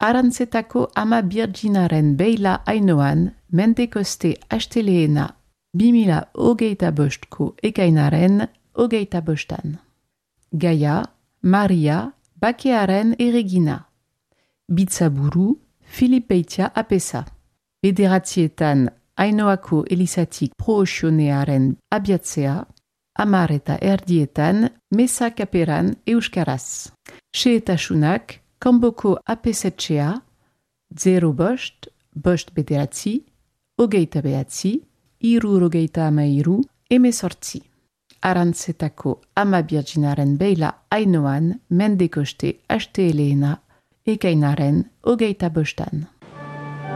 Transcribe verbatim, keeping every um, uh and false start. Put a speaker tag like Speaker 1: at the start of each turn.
Speaker 1: Arantzetako ama birginaren beila ainoan, mendekoste asteleena bimila hogeita bostko ekainaren hogeita bostan. Gaia, Maria, bakearen erregina. Bitzaburu, Filipeitia apesa. Bederatzietan Ainoako elizatik proosionearen abiatzea, amar eta erdietan mesa kaperan euskaraz. Xehetasunak, kanboko apesetxea, zero bost, bost bederatzi, hogeita behatzi, hirurogeita hamairu, emezortzi. Arantzetako ama birginaren beila ainoan mendekoste asteleena ekainaren hogeita bostan.